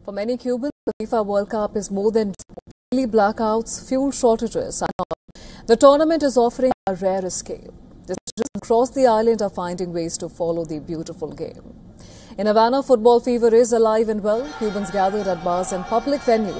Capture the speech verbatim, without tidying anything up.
For many Cubans, the FIFA World Cup is more than daily blackouts, fuel shortages. The tournament is offering a rare escape. The citizens across the island are finding ways to follow the beautiful game. In Havana, football fever is alive and well. Cubans gathered at bars and public venues